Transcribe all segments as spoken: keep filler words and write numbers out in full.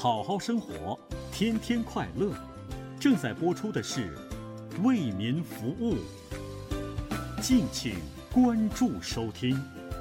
好好生活，天天快乐。正在播出的是《为民服务》，敬请关注收听。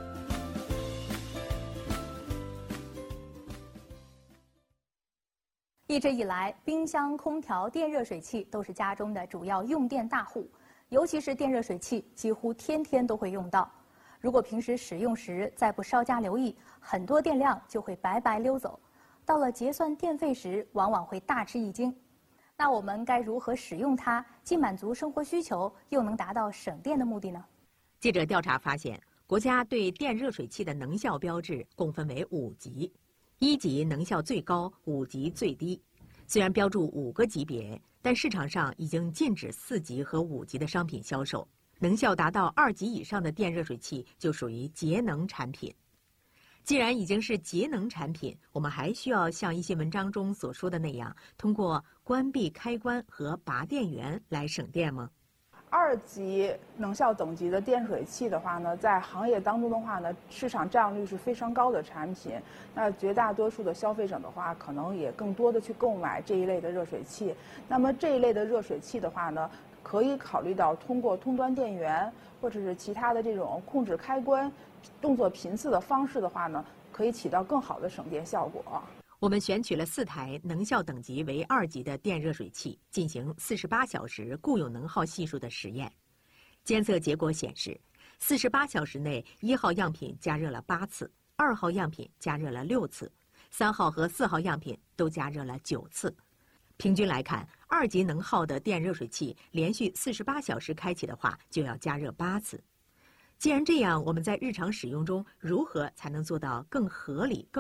一直以来，冰箱、空调、电热水器都是家中的主要用电大户，尤其是电热水器，几乎天天都会用到。如果平时使用时再不稍加留意，很多电量就会白白溜走。到了结算电费时，往往会大吃一惊。那我们该如何使用它，既满足生活需求，又能达到省电的目的呢？ 记者调查发现，国家对电热水器的能效标志共分为五级。一级能效最高，五级最低。虽然标注五个级别，但市场上已经禁止四级和五级的商品销售。能效达到二级以上的电热水器就属于节能产品。既然已经是节能产品，我们还需要像一些文章中所说的那样，通过关闭开关和拔电源来省电吗？ 二级能效等级的电水器的话呢，在行业当中的话呢，市场占有率是非常高的产品。那绝大多数的消费者的话，可能也更多的去购买这一类的热水器。那么这一类的热水器的话呢，可以考虑到通过通端电源或者是其他的这种控制开关、动作频次的方式的话呢，可以起到更好的省电效果。 我们选取了四台能效等级为二级的电热水器，进行四十八小时固有能耗系数的实验。监测结果显示，四十八小时内，一号样品加热了八次，二号样品加热了六次，三号和四号样品都加热了九次。平均来看，二级能耗的电热水器连续四十八小时开启的话，就要加热八次。既然这样，我们在日常使用中如何才能做到更合理、更